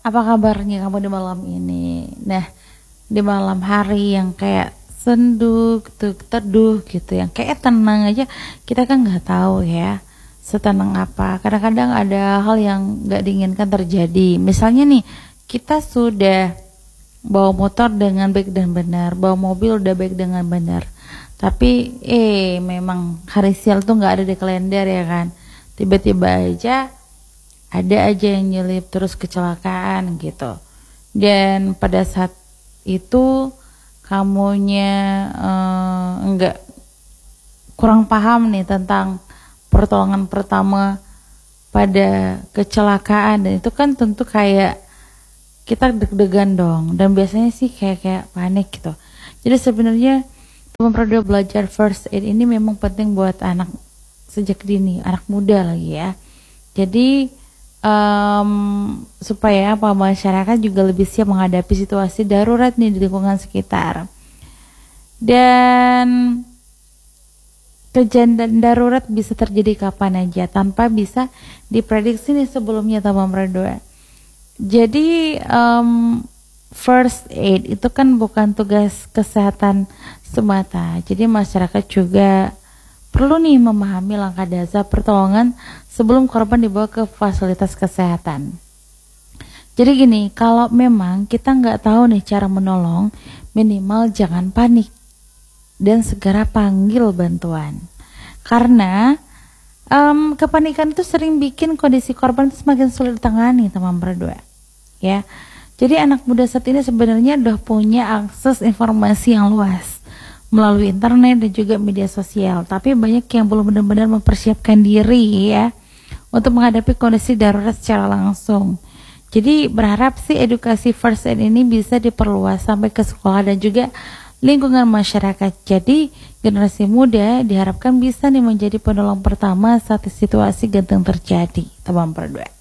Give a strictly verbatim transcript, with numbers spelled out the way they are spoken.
Apa kabarnya kamu di malam ini? Nah, di malam hari yang kayak sendu, gitu, teduh gitu, yang kayak tenang aja, kita kan nggak tahu ya setenang apa. Kadang-kadang ada hal yang nggak diinginkan terjadi. Misalnya nih, kita sudah bawa motor dengan baik dan benar, bawa mobil udah baik dengan benar. Tapi eh memang hari sial tuh nggak ada di kalender ya kan. Tiba-tiba aja ada aja yang nyelip terus kecelakaan gitu. Dan pada saat itu kamunya eh, enggak kurang paham nih tentang pertolongan pertama pada kecelakaan, dan itu kan tentu kayak kita deg-degan dong, dan biasanya sih kayak kayak panik gitu. Jadi sebenarnya teman Prodo belajar first aid ini memang penting buat anak sejak dini, anak muda lagi ya. Jadi Um, supaya apa masyarakat juga lebih siap menghadapi situasi darurat nih di lingkungan sekitar. Dan kejadian darurat bisa terjadi kapan aja tanpa bisa diprediksi nih sebelumnya teman berdua. Jadi um, first aid itu kan bukan tugas kesehatan semata. Jadi masyarakat juga perlu nih memahami langkah dasar pertolongan sebelum korban dibawa ke fasilitas kesehatan. Jadi gini, kalau memang kita nggak tahu nih cara menolong, minimal jangan panik dan segera panggil bantuan. Karena um, kepanikan itu sering bikin kondisi korban itu semakin sulit ditangani, teman berdua. Ya, jadi anak muda saat ini sebenarnya udah punya akses informasi yang luas melalui internet dan juga media sosial, tapi banyak yang belum benar-benar mempersiapkan diri ya untuk menghadapi kondisi darurat secara langsung. Jadi berharap sih edukasi first aid ini bisa diperluas sampai ke sekolah dan juga lingkungan masyarakat. Jadi generasi muda diharapkan bisa nih menjadi penolong pertama saat situasi genting terjadi, teman berdua.